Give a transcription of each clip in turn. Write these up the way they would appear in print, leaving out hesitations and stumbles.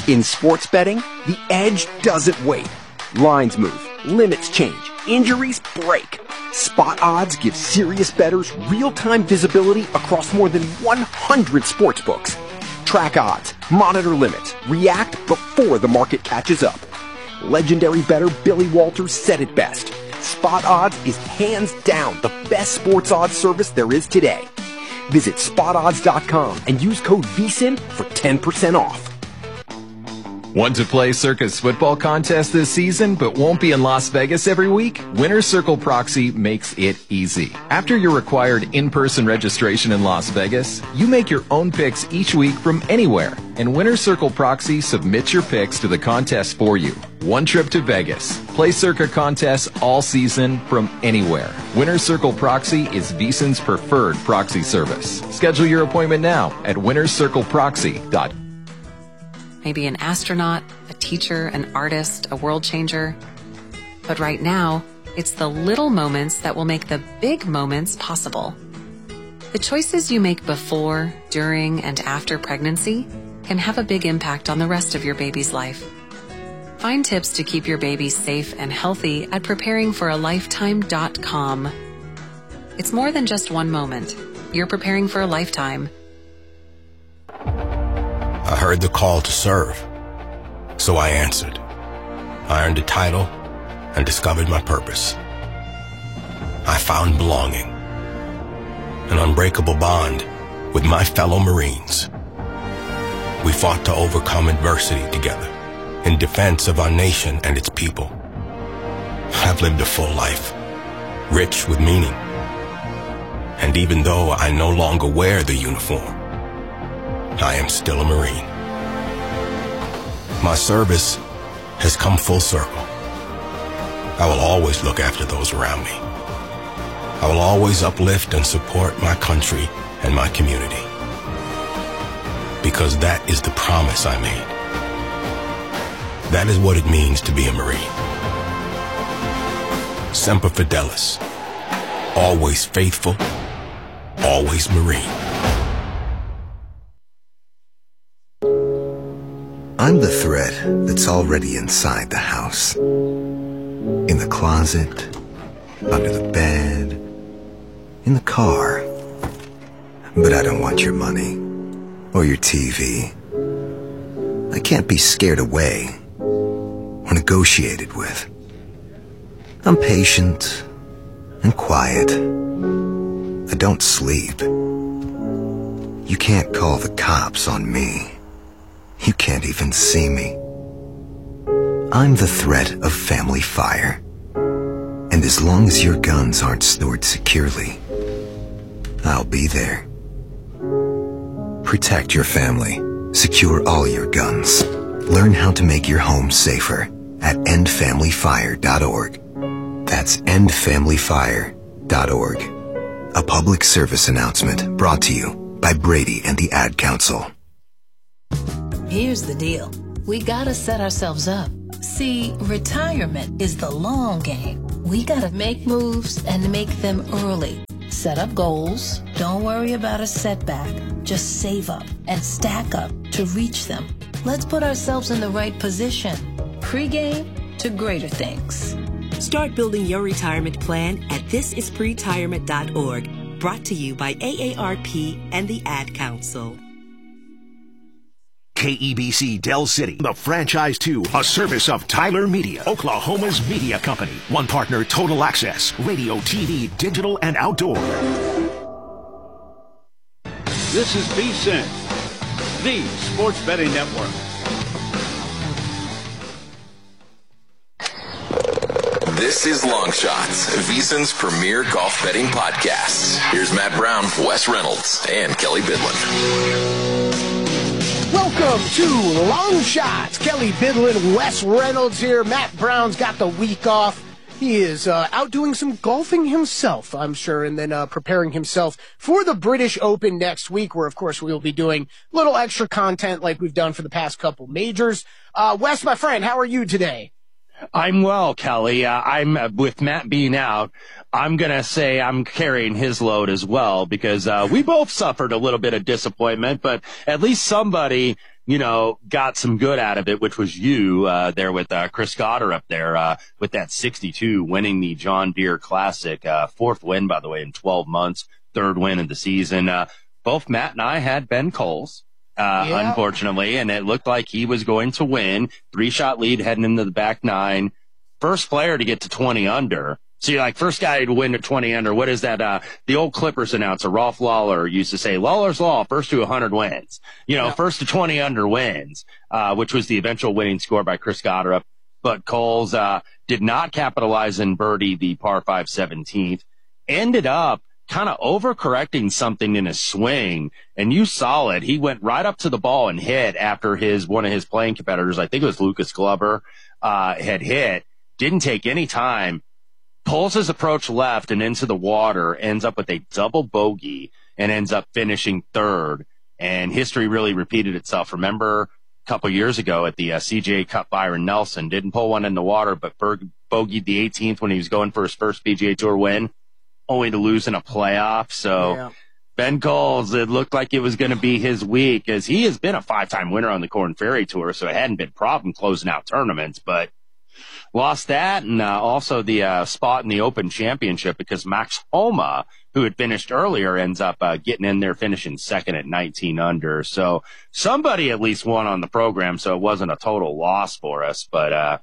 In sports betting, the edge doesn't wait. Lines move, limits change, injuries break. Spot Odds gives serious bettors real-time visibility across more than 100 sportsbooks. Track odds, monitor limits, react before the market catches up. Legendary bettor Billy Walters said it best. Spot Odds is hands down the best sports odds service there is today. Visit spotodds.com and use code VSIN for 10% off. Want to play Circa's football contest this season but won't be in Las Vegas every week? Winner's Circle Proxy makes it easy. After your required in-person registration in Las Vegas, you make your own picks each week from anywhere, and Winner's Circle Proxy submits your picks to the contest for you. One trip to Vegas. Play Circa contests all season from anywhere. Winner's Circle Proxy is VSiN's preferred proxy service. Schedule your appointment now at winnerscircleproxy.com. Maybe an astronaut, a teacher, an artist, a world changer. But right now, it's the little moments that will make the big moments possible. The choices you make before, during, and after pregnancy can have a big impact on the rest of your baby's life. Find tips to keep your baby safe and healthy at preparingforalifetime.com. It's more than just one moment. You're preparing for a lifetime. I heard the call to serve, so I answered. I earned a title and discovered my purpose. I found belonging, an unbreakable bond with my fellow Marines. We fought to overcome adversity together in defense of our nation and its people. I've lived a full life, rich with meaning. And even though I no longer wear the uniform, I am still a Marine. My service has come full circle. I will always look after those around me. I will always uplift and support my country and my community. Because that is the promise I made. That is what it means to be a Marine. Semper Fidelis. Always faithful, always Marine. I'm the thread that's already inside the house. In the closet, under the bed, in the car. But I don't want your money or your TV. I can't be scared away or negotiated with. I'm patient and quiet. I don't sleep. You can't call the cops on me. You can't even see me. I'm the threat of family fire. And as long as your guns aren't stored securely, I'll be there. Protect your family. Secure all your guns. Learn how to make your home safer at endfamilyfire.org. That's endfamilyfire.org. A public service announcement brought to you by Brady and the Ad Council. Here's the deal. We gotta set ourselves up. See, retirement is the long game. We gotta make moves and make them early. Set up goals. Don't worry about a setback. Just save up and stack up to reach them. Let's put ourselves in the right position. Pre-game to greater things. Start building your retirement plan at thisispretirement.org. Brought to you by AARP and the Ad Council. KEBC Del City, the franchise 2, a service of Tyler Media, Oklahoma's media company. One partner, Total Access, radio, TV, digital, and outdoor. This is VSiN, the sports betting network. This is Long Shots, VSiN's premier golf betting podcast. Here's Matt Brown, Wes Reynolds, and Kelly Bidlin. Welcome to Long Shots. Kelly Bidlin, Wes Reynolds here. Matt Brown's got the week off. He is out doing some golfing himself, I'm sure, and then preparing himself for the British Open next week, where, of course, we'll be doing a little extra content like we've done for the past couple majors. Wes, my friend, how are you today? I'm well, Kelly. I'm with Matt being out. I'm going to say I'm carrying his load as well because we both suffered a little bit of disappointment, but at least somebody, got some good out of it, which was you there with Chris Goddard up there with that 62 winning the John Deere Classic. Fourth win, by the way, in 12 months, third win of the season. Both Matt and I had Ben Coles. Unfortunately, and it looked like he was going to win. 3-shot lead heading into the back nine. First player to get to 20 under. So you're like, first guy to win at 20 under. What is that? The old Clippers announcer, Rolf Lawler, used to say, Lawler's Law, first to 100 wins. First to 20 under wins, which was the eventual winning score by Chris Goddard. But Coles did not capitalize in birdie the par 5 17th. Ended up kind of overcorrecting something in his swing, and you saw it. He went right up to the ball and hit after one of his playing competitors, I think it was Lucas Glover, had hit. Didn't take any time. Pulls his approach left and into the water, ends up with a double bogey, and ends up finishing third. And history really repeated itself. Remember a couple years ago at the CJ Cup, Byron Nelson didn't pull one in the water, but bogeyed the 18th when he was going for his first PGA Tour win, only to lose in a playoff. So Ben Coles, it looked like it was going to be his week, as he has been a 5-time winner on the Korn Ferry Tour, so it hadn't been a problem closing out tournaments, but lost that, and also the spot in the Open Championship because Max Homa, who had finished earlier, ends up getting in there, finishing second at 19 under. So somebody at least won on the program, so it wasn't a total loss for us, but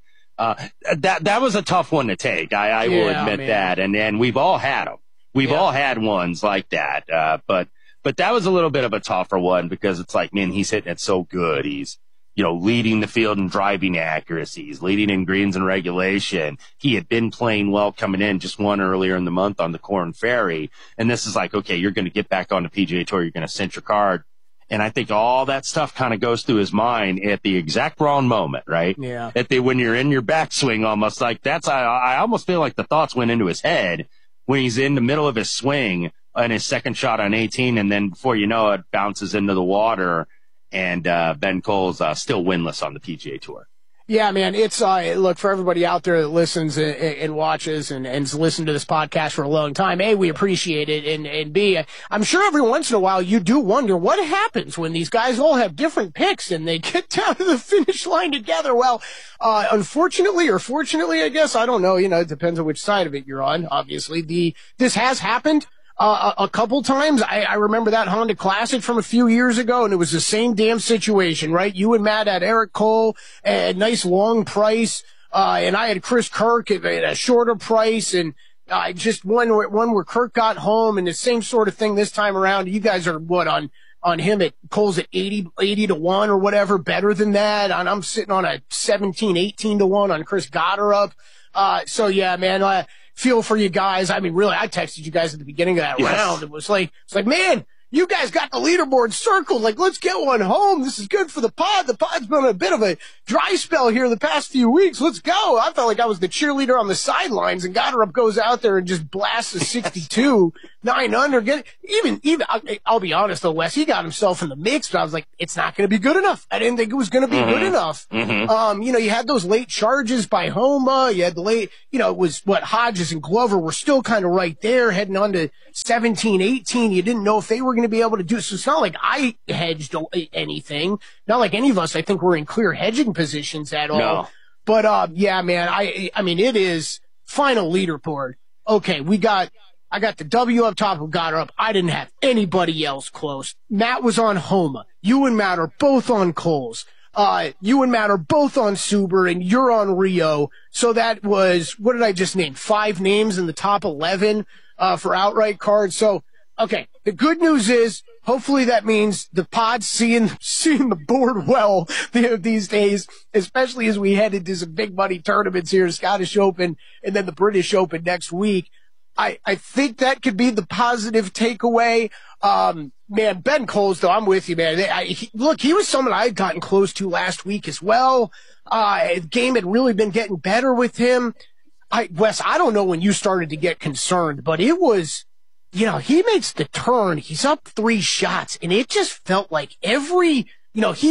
that was a tough one to take. I will admit that. And we've all had them. We've all had ones like that. But that was a little bit of a tougher one because it's like, man, he's hitting it so good. He's, leading the field in driving accuracies, leading in greens and regulation. He had been playing well coming in, just won earlier in the month on the Korn Ferry. And this is like, okay, you're going to get back on the PGA Tour. You're going to cinch your card. And I think all that stuff kind of goes through his mind at the exact wrong moment, right? Yeah. When you're in your backswing, almost like I almost feel like the thoughts went into his head when he's in the middle of his swing on his second shot on 18. And then before you know it, bounces into the water, and Ben Coles still winless on the PGA Tour. Yeah, man, it's, look, for everybody out there that listens and watches and has listened to this podcast for a long time, A, we appreciate it, and B, I'm sure every once in a while you do wonder what happens when these guys all have different picks and they get down to the finish line together. Well, unfortunately or fortunately, I guess, I don't know, it depends on which side of it you're on, obviously. This has happened a couple times. I remember that Honda Classic from a few years ago, and it was the same damn situation, right? You and Matt had Eric Cole at a nice long price, and I had Chris Kirk at a shorter price, and just one where Kirk got home, and the same sort of thing this time around. You guys are on him at Cole's at 80 to 1 or whatever, better than that. And I'm sitting on a 17, 18 to 1 on Chris Goddard. So yeah, man, feel for you guys. I mean, really, I texted you guys at the beginning of that round. It was like, man, you guys got the leaderboard circled. Like, let's get one home. This is good for the pod. The pod's been on a bit of a dry spell here the past few weeks. Let's go. I felt like I was the cheerleader on the sidelines, and Goddard goes out there and just blasts a 62, 9 under. Even, I'll be honest though, Wes, he got himself in the mix, but I was like, it's not going to be good enough. I didn't think it was going to be good enough. You had those late charges by Homa. You had the late, it was what Hodges and Glover were still kind of right there heading on to 17, 18. You didn't know if they were going to be able to do it. So it's not like I hedged anything. Not like any of us, I think, were in clear hedging positions at all. No. But, yeah, man, I mean, it is final leaderboard. Okay, I got the W up top, who got her up. I didn't have anybody else close. Matt was on Homa. You and Matt are both on Coles. You and Matt are both on Suber, and you're on Rio. So that was, what did I just name? 5 names in the top 11 for outright cards. So, okay, the good news is, hopefully that means the pod's seeing the board well these days, especially as we head into some big money tournaments here, Scottish Open and then the British Open next week. I think that could be the positive takeaway. Man, Ben Coles, though, I'm with you, man. He was someone I had gotten close to last week as well. The game had really been getting better with him. Wes, I don't know when you started to get concerned, but it was, he makes the turn. He's up 3 shots, and it just felt like he was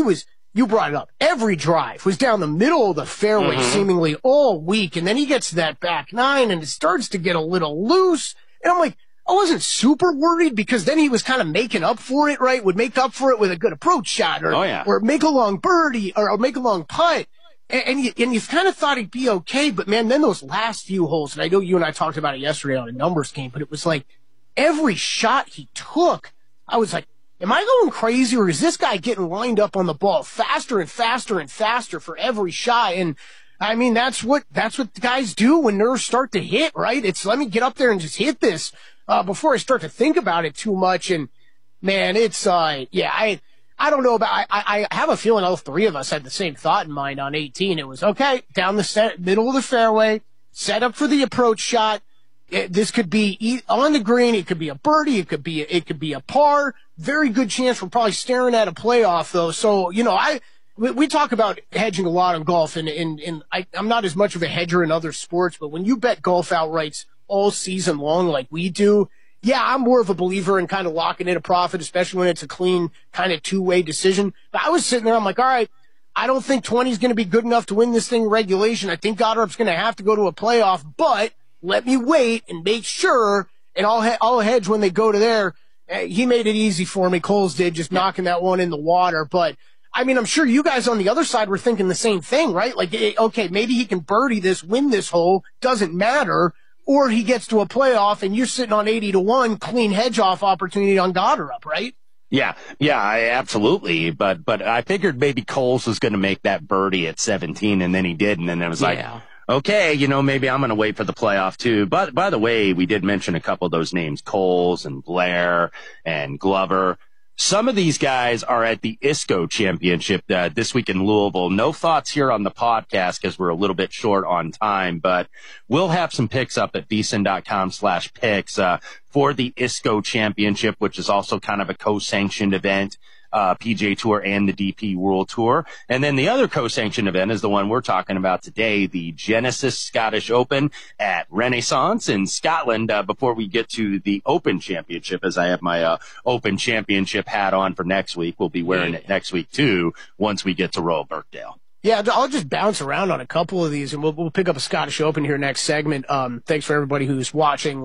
you brought it up. Every drive was down the middle of the fairway seemingly all week. And then he gets to that back nine and it starts to get a little loose. And I'm like, I wasn't super worried because then he was kind of making up for it, right? Would make up for it with a good approach shot or make a long birdie or make a long putt. And you kind of thought he'd be okay. But man, then those last few holes, and I know you and I talked about it yesterday on a numbers game, but it was like every shot he took, I was like, am I going crazy or is this guy getting lined up on the ball faster and faster and faster for every shot? And I mean, that's what the guys do when nerves start to hit, right? It's let me get up there and just hit this, before I start to think about it too much. And man, it's, I don't know about, I have a feeling all three of us had the same thought in mind on 18. It was okay, down the middle of the fairway, set up for the approach shot. This could be on the green. It could be a birdie. It could be a par. Very good chance we're probably staring at a playoff though. So, you know, we talk about hedging a lot on golf and I'm not as much of a hedger in other sports, but when you bet golf outrights all season long like we do, yeah, I'm more of a believer in kind of locking in a profit, especially when it's a clean kind of two-way decision. But I was sitting there, I'm like, all right, I don't think 20 is going to be good enough to win this thing in regulation. I think Goddard's going to have to go to a playoff, but let me wait and make sure, and I'll hedge when they go to there. He made it easy for me. Coles did, just knocking that one in the water. But, I mean, I'm sure you guys on the other side were thinking the same thing, right? Like, okay, maybe he can birdie this, win this hole, doesn't matter. Or he gets to a playoff and you're sitting on 80-1, clean hedge off opportunity on Goddard up, right? Yeah, absolutely. But I figured maybe Coles was going to make that birdie at 17 and then he did. And then it was like, okay, you know, maybe I'm going to wait for the playoff too. But by the way, we did mention a couple of those names, Coles and Blair and Glover. Some of these guys are at the ISCO Championship this week in Louisville. No thoughts here on the podcast because we're a little bit short on time, but we'll have some picks up at vsin.com/picks for the ISCO Championship, which is also kind of a co-sanctioned event. PGA Tour and the DP World Tour. And then the other co-sanctioned event is the one we're talking about today, the Genesis Scottish Open at Renaissance in Scotland, before we get to the Open Championship, as I have my Open Championship hat on for next week. We'll be wearing it next week too, once we get to Royal Birkdale. Yeah, I'll just bounce around on a couple of these, and we'll pick up a Scottish Open here next segment. Thanks for everybody who's listening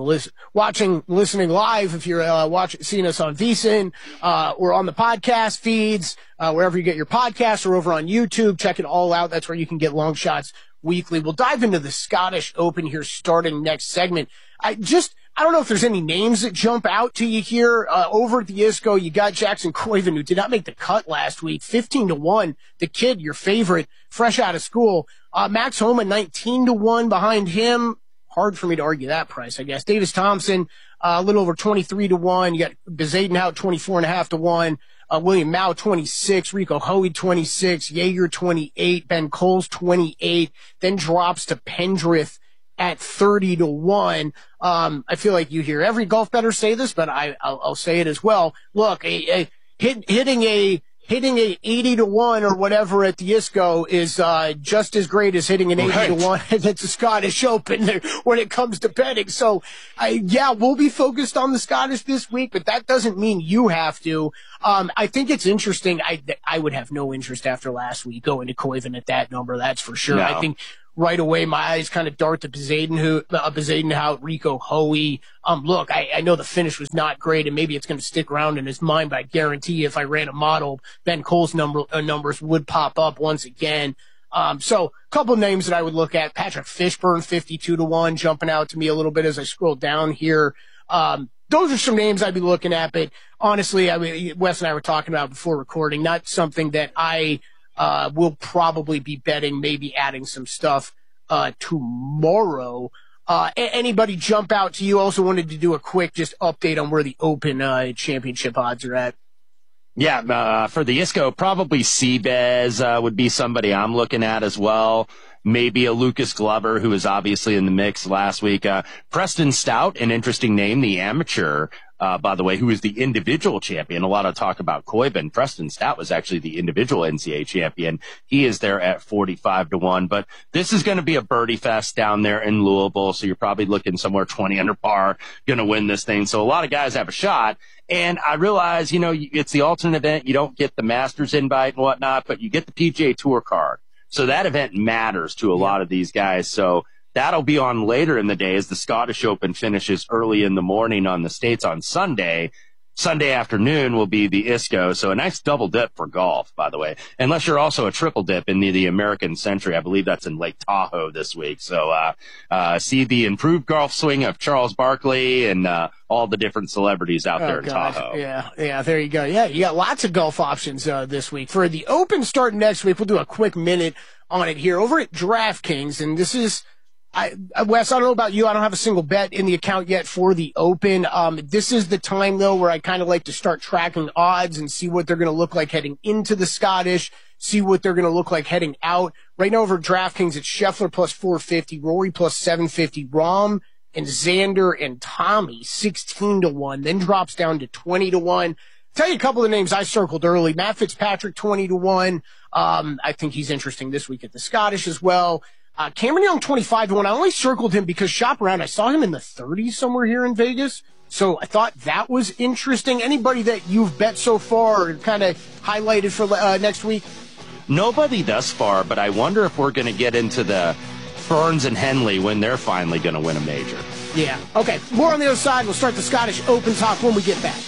live. If you're seeing us on VSiN, or on the podcast feeds, wherever you get your podcasts, or over on YouTube, check it all out. That's where you can get Long Shots weekly. We'll dive into the Scottish Open here starting next segment. I don't know if there's any names that jump out to you here. Over at the ISCO, you got Jackson Koivu, who did not make the cut last week, 15-1. The kid, your favorite, fresh out of school. Max Homa, 19-1 behind him. Hard for me to argue that price, I guess. Davis Thompson, a little over 23-1. You got Bezadenhout, 24.5-1. William Mao, 26. Rico Hoey, 26. Jaeger, 28. Ben Coles, 28. Then drops to Pendrith at 30-1. I feel like you hear every golf bettor say this, but I'll say it as well. Look, hitting a 80-1 or whatever at the ISCO is just as great as hitting an 80-1 at the Scottish Open when it comes to betting. So, we'll be focused on the Scottish this week, but that doesn't mean you have to. I think it's interesting. I would have no interest after last week going to Koivu at that number. That's for sure. No. I think right away, my eyes kind of dart to Bezadenhout, Rico Hoey. Look, I know the finish was not great, and maybe it's going to stick around in his mind, but I guarantee if I ran a model, Ben Cole's numbers would pop up once again. So a couple of names that I would look at. Patrick Fishburne, 52-1, jumping out to me a little bit as I scroll down here. Those are some names I'd be looking at, but honestly, I mean, Wes and I were talking about before recording, not something that I will probably be betting, maybe adding some stuff tomorrow. Anybody jump out to you? Also wanted to do a quick just update on where the Open Championship odds are at. Yeah, for the ISCO, probably Seabez would be somebody I'm looking at as well. Maybe a Lucas Glover, who was obviously in the mix last week. Preston Stout, an interesting name, the amateur by the way, who is the individual champion. A lot of talk about Coibin. Preston Stout was actually the individual NCAA champion. He is there at 45-1. But this is going to be a birdie fest down there in Louisville, so you're probably looking somewhere 20 under par, going to win this thing. So a lot of guys have a shot. And I realize, it's the alternate event. You don't get the Masters invite and whatnot, but you get the PGA Tour card. So that event matters to a lot of these guys. So that'll be on later in the day as the Scottish Open finishes early in the morning on the States on Sunday. Sunday afternoon will be the ISCO. So a nice double dip for golf, by the way, unless you're also a triple dip in the American Century. I believe that's in Lake Tahoe this week. So, see the improved golf swing of Charles Barkley and, all the different celebrities out there in Tahoe. Yeah, there you go. Yeah, you got lots of golf options, this week. For the Open starting next week, we'll do a quick minute on it here over at DraftKings. And this is, Wes, I don't know about you. I don't have a single bet in the account yet for the Open. This is the time, though, where I kind of like to start tracking odds and see what they're going to look like heading into the Scottish, see what they're going to look like heading out. Right now over at DraftKings, it's Scheffler plus 450, Rory plus 750, Rahm and Xander and Tommy 16-1, then drops down to 20-1. Tell you a couple of names I circled early. Matt Fitzpatrick 20-1. I think he's interesting this week at the Scottish as well. Cameron Young 25-1. I only circled him because shop around. I saw him in the 30s somewhere here in Vegas. So I thought that was interesting. Anybody that you've bet so far or kind of highlighted for next week? Nobody thus far, but I wonder if we're going to get into the Burns and Henley when they're finally going to win a major. Yeah. Okay. More on the other side. We'll start the Scottish Open talk when we get back.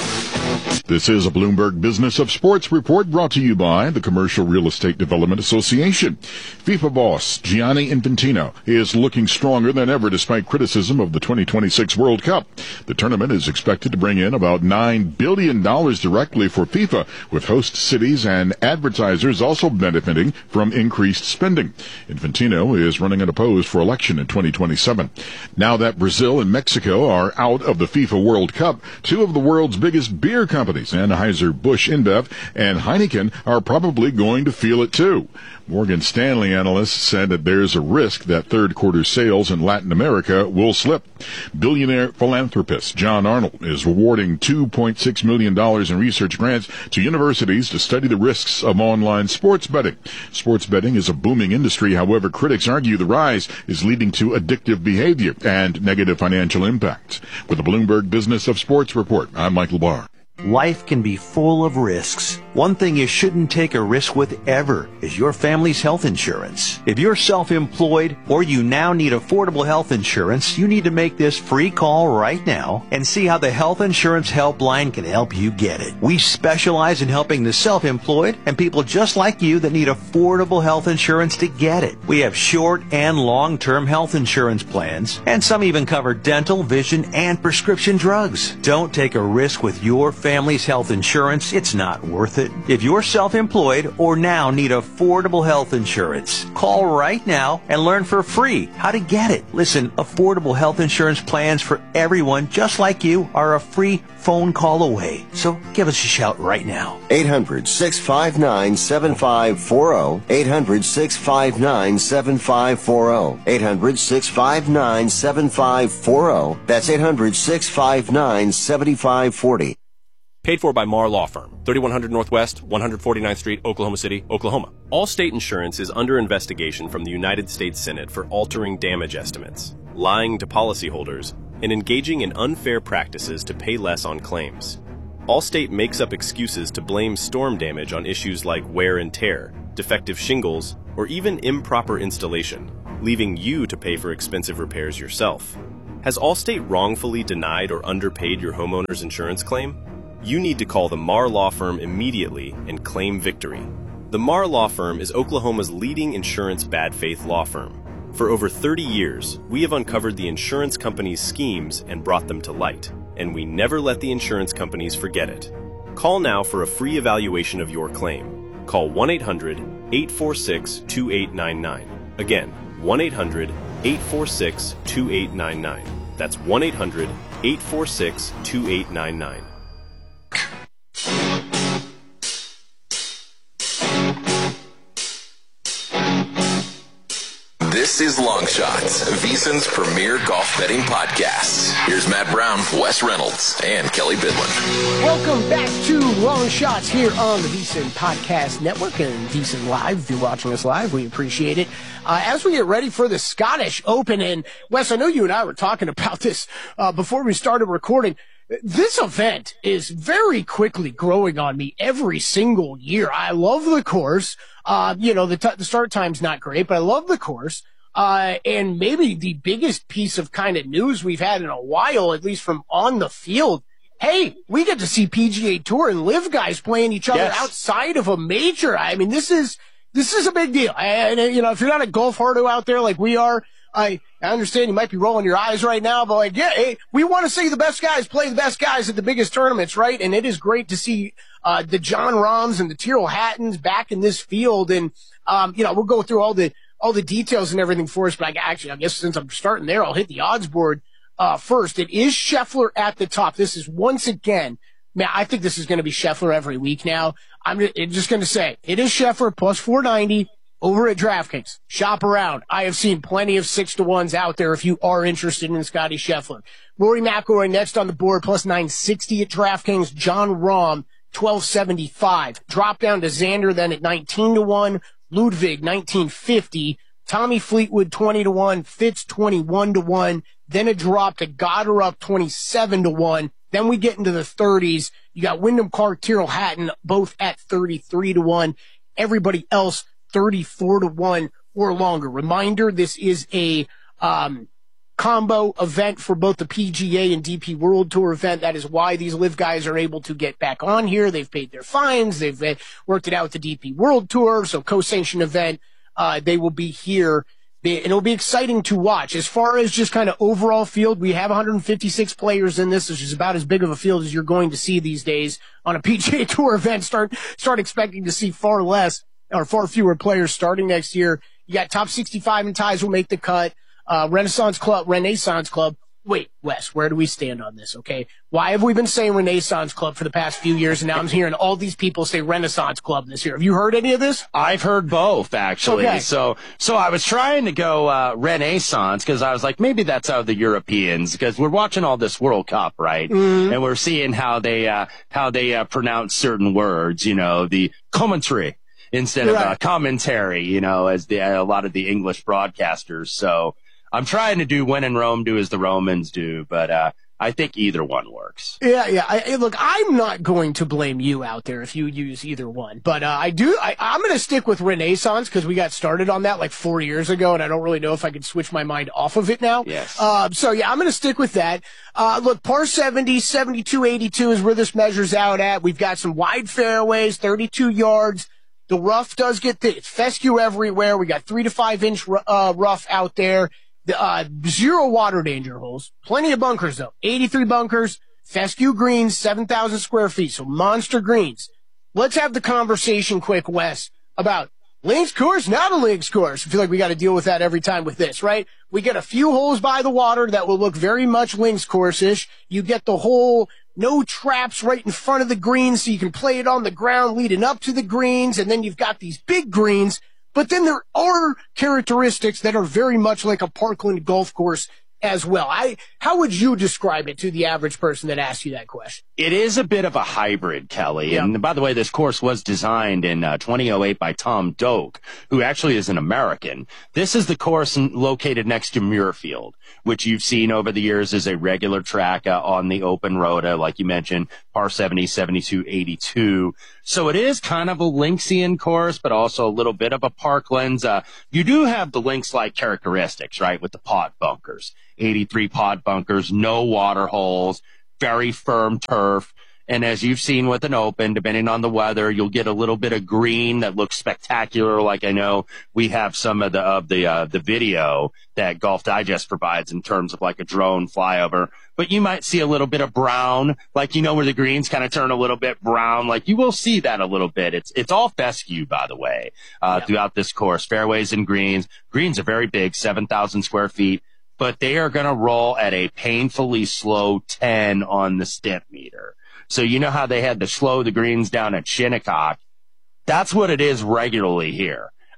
This is a Bloomberg Business of Sports report brought to you by the Commercial Real Estate Development Association. FIFA boss Gianni Infantino is looking stronger than ever despite criticism of the 2026 World Cup. The tournament is expected to bring in about $9 billion directly for FIFA, with host cities and advertisers also benefiting from increased spending. Infantino is running unopposed for election in 2027. Now that Brazil and Mexico are out of the FIFA World Cup, two of the world's biggest beer companies, Anheuser-Busch InBev and Heineken, are probably going to feel it too. Morgan Stanley analysts said that there's a risk that third quarter sales in Latin America will slip. Billionaire philanthropist John Arnold is awarding $2.6 million in research grants to universities to study the risks of online sports betting. Sports betting is a booming industry. However, critics argue the rise is leading to addictive behavior and negative financial impacts. With the Bloomberg Business of Sports report, I'm Michael Barr. Life can be full of risks. One thing you shouldn't take a risk with ever is your family's health insurance. If you're self-employed or you now need affordable health insurance, you need to make this free call right now and see how the Health Insurance Helpline can help you get it. We specialize in helping the self-employed and people just like you that need affordable health insurance to get it. We have short and long-term health insurance plans, and some even cover dental, vision, and prescription drugs. Don't take a risk with your family's health insurance. It's not worth it. If you're self-employed or now need affordable health insurance, call right now and learn for free how to get it. Listen, affordable health insurance plans for everyone just like you are a free phone call away. So give us a shout right now. 800-659-7540. 800-659-7540. 800-659-7540. That's 800-659-7540. Paid for by Marr Law Firm, 3100 Northwest, 149th Street, Oklahoma City, Oklahoma. Allstate Insurance is under investigation from the United States Senate for altering damage estimates, lying to policyholders, and engaging in unfair practices to pay less on claims. Allstate makes up excuses to blame storm damage on issues like wear and tear, defective shingles, or even improper installation, leaving you to pay for expensive repairs yourself. Has Allstate wrongfully denied or underpaid your homeowner's insurance claim? You need to call the Marr Law Firm immediately and claim victory. The Marr Law Firm is Oklahoma's leading insurance bad faith law firm. For over 30 years, we have uncovered the insurance companies' schemes and brought them to light, and we never let the insurance companies forget it. Call now for a free evaluation of your claim. Call 1-800-846-2899. Again, 1-800-846-2899. That's 1-800-846-2899. This is Long Shots, VSiN's premier golf betting podcast. Here's Matt Brown, Wes Reynolds, and Kelly Bidlin. Welcome back to Long Shots here on the VSiN Podcast Network and VSiN Live. If you're watching us live, we appreciate it. As we get ready for the Scottish Open, and Wes, I know you and I were talking about this before we started recording. This event is very quickly growing on me every single year. I love the course. The start time's not great, but I love the course. And maybe the biggest piece of kind of news we've had in a while, at least from on the field. Hey, we get to see PGA Tour and LIV guys playing each other outside of a major. I mean, this is a big deal. And, if you're not a golf hardo out there like we are, I understand you might be rolling your eyes right now, but hey, we want to see the best guys play the best guys at the biggest tournaments, right? And it is great to see the Jon Rahms and the Tyrrell Hattons back in this field. And we'll go through all the details and everything for us. But I guess since I'm starting there, I'll hit the odds board first. It is Scheffler at the top. This is once again, man, I think this is going to be Scheffler every week now. I'm just going to say it is Scheffler plus 490. Over at DraftKings. Shop around. I have seen plenty of 6-1s out there if you are interested in Scotty Scheffler. Rory McIlroy next on the board, plus 960 at DraftKings. Jon Rahm, 1275. Drop down to Xander then at 19-1. Ludwig, 1950. Tommy Fleetwood, 20-1. Fitz, 21-1. Then a drop to Goddard, 27-1. Then we get into the 30s. You got Wyndham Clark, Tyrrell Hatton, both at 33-1. Everybody else, 34-1 or longer. Reminder, this is a combo event for both the PGA and DP World Tour event. That is why these LIV guys are able to get back on here. They've paid their fines. They've worked it out with the DP World Tour. So co-sanctioned event. They will be here. And it'll be exciting to watch. As far as just kind of overall field, we have 156 players in this, which is about as big of a field as you're going to see these days on a PGA Tour event. Start expecting to see far fewer players starting next year. You got top 65 in ties will make the cut. Renaissance Club. Wait, Wes, where do we stand on this? Okay. Why have we been saying Renaissance Club for the past few years? And now I'm hearing all these people say Renaissance Club this year. Have you heard any of this? I've heard both, actually. Okay. So I was trying to go, Renaissance because I was like, maybe that's how the Europeans, because we're watching all this World Cup, right? Mm-hmm. And we're seeing how they pronounce certain words, the commentary instead of commentary, as a lot of the English broadcasters. So I'm trying to do when in Rome, do as the Romans do, but I think either one works. Yeah. Look, I'm not going to blame you out there if you use either one, but I'm going to stick with Renaissance because we got started on that like 4 years ago, and I don't really know if I could switch my mind off of it now. Yes. I'm going to stick with that. Look, par 70, 72, 82 is where this measures out at. We've got some wide fairways, 32 yards. The rough does get it's fescue everywhere. We got 3 to 5 inch rough out there. Zero water danger holes. Plenty of bunkers though. 83 bunkers. Fescue greens, 7,000 square feet. So monster greens. Let's have the conversation quick, Wes, about links course, not a links course. I feel like we got to deal with that every time with this, right? We get a few holes by the water that will look very much links course-ish. You get the whole no traps right in front of the greens so you can play it on the ground leading up to the greens. And then you've got these big greens. But then there are characteristics that are very much like a Parkland golf course as well. How would you describe it to the average person that asks you that question? It is a bit of a hybrid, Kelly. Yep. And by the way, this course was designed in 2008 by Tom Doak, who actually is an American. This is the course located next to Muirfield, which you've seen over the years as a regular track on the open road, like you mentioned, par 70, 72, 82. So it is kind of a Linksian course, but also a little bit of a Parklands. You do have the links-like characteristics, right, with the pot bunkers. 83 pot bunkers, no water holes, very firm turf. And as you've seen with an open, depending on the weather, you'll get a little bit of green that looks spectacular. Like I know we have some of the video that Golf Digest provides in terms of like a drone flyover. But you might see a little bit of brown, like where the greens kind of turn a little bit brown. Like you will see that a little bit. It's all fescue, by the way, throughout this course. Fairways and greens. Greens are very big, 7,000 square feet. But they are going to roll at a painfully slow 10 on the Stimpmeter. So you know how they had to slow the greens down at Shinnecock? That's what it is regularly here.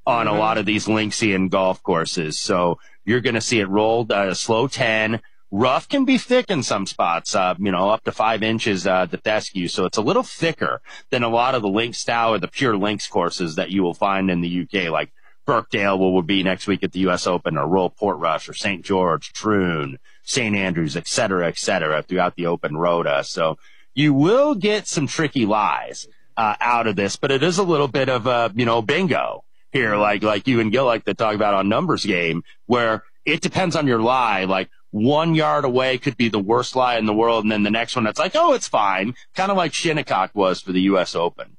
on a lot of these Lynxian golf courses. So you're going to see it rolled slow 10. Rough can be thick in some spots, up to 5 inches, the fescue. So it's a little thicker than a lot of the links style or the pure links courses that you will find in the UK, like Birkdale will be next week at the US Open, or Royal Portrush, or St. George, Troon, St. Andrews, et cetera, throughout the Open Rota. So you will get some tricky lies, out of this, but it is a little bit of bingo here, like you and Gil like to talk about on Numbers Game, where it depends on your lie. Like 1 yard away could be the worst lie in the world, and then the next one it's like, oh, it's fine. Kind of like Shinnecock was for the US Open.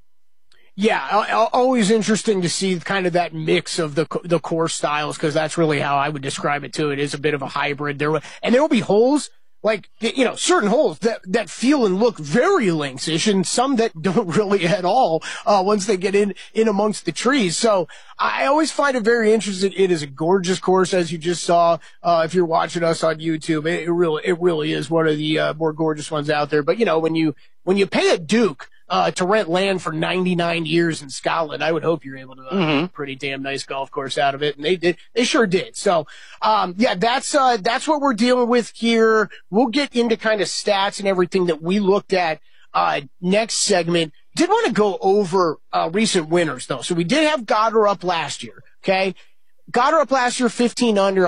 Yeah, always interesting to see kind of that mix of the course styles, because that's really how I would describe it too. It is a bit of a hybrid. There will be holes, like, certain holes that feel and look very Lynx-ish, and some that don't really at all, once they get in amongst the trees. So I always find it very interesting. It is a gorgeous course, as you just saw, if you're watching us on YouTube. It really is one of the, more gorgeous ones out there. But, when you pay a Duke, to rent land for 99 years in Scotland, I would hope you're able to get a pretty damn nice golf course out of it. And they sure did. So, that's what we're dealing with here. We'll get into kind of stats and everything that we looked at, next segment. Did want to go over, recent winners though. So we did have Goddard up last year. Okay. Goddard up last year, 15 under,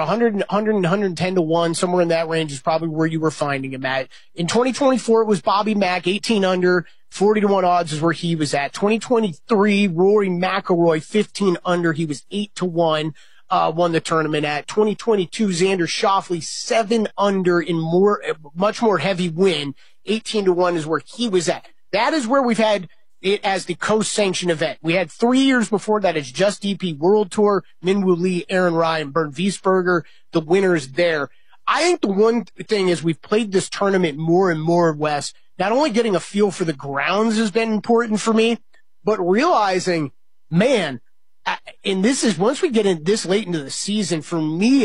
110 to 1, somewhere in that range is probably where you were finding him at. In 2024, it was Bobby Mack, 18 under, 40 to 1 odds is where he was at. 2023, Rory McIlroy, 15 under, he was 8 to 1, won the tournament at. 2022, Xander Schauffele, 7 under in much more heavy win, 18 to 1 is where he was at. That is where we've had it as the co-sanctioned event. We had 3 years before that as just DP World Tour, Minwoo Lee, Aaron Rai, and Bernd Wiesberger, the winners there. I think the one thing is we've played this tournament more and more, Wes, not only getting a feel for the grounds has been important for me, but realizing, man, and this is, once we get in this late into the season, for me,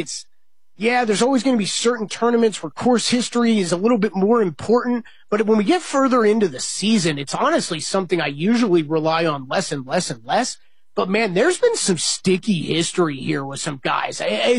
there's always going to be certain tournaments where course history is a little bit more important. But when we get further into the season, it's honestly something I usually rely on less and less and less. But man, there's been some sticky history here with some guys.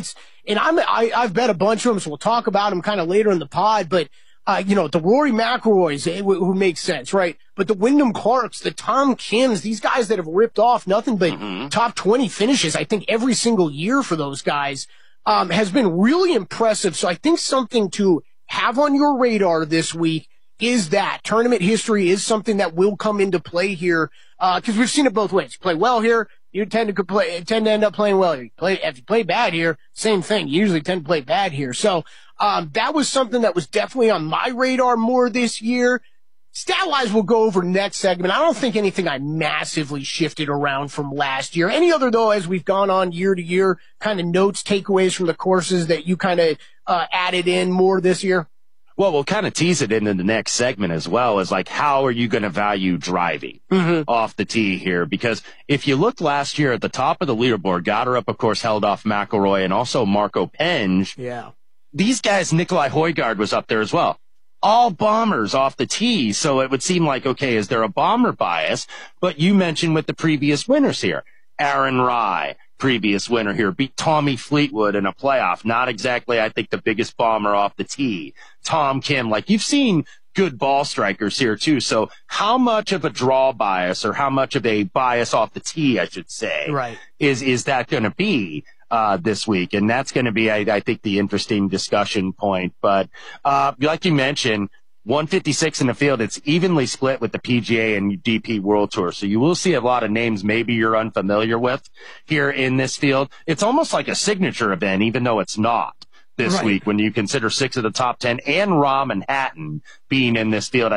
I've bet a bunch of them, so we'll talk about them kind of later in the pod. But, the Rory McIlroys, who makes sense, right? But the Wyndham Clarks, the Tom Kims, these guys that have ripped off nothing but top 20 finishes, I think every single year for those guys. Has been really impressive. So I think something to have on your radar this week is that tournament history is something that will come into play here. Cause we've seen it both ways. You play well here, you tend to end up playing well here. If you play bad here, same thing. You usually tend to play bad here. So, that was something that was definitely on my radar more this year. Stat-wise, we'll go over next segment. I don't think anything I massively shifted around from last year. Any other, though, as we've gone on year to year, kind of notes, takeaways from the courses that you kind of added in more this year? Well, we'll kind of tease it into the next segment as well, as like, how are you going to value driving off the tee here? Because if you looked last year at the top of the leaderboard, Goddard, of course, held off McIlroy and also Marco Penge. Yeah. These guys, Nicolai Højgaard was up there as well. All bombers off the tee. So it would seem like, okay, is there a bomber bias? But you mentioned with the previous winners here, Aaron Rai, previous winner here, beat Tommy Fleetwood in a playoff. Not exactly, I think, the biggest bomber off the tee. Tom Kim, like you've seen good ball strikers here too. So how much of a draw bias, or how much of a bias off the tee, I should say, right, is that going to be this week? And that's going to be, I think, the interesting discussion point. But like you mentioned, 156 in the field, it's evenly split with the PGA and DP World Tour. So you will see a lot of names maybe you're unfamiliar with here in this field. It's almost like a signature event, even though it's not this week, when you consider 6 of the top 10 and Rahm and Hatton being in this field.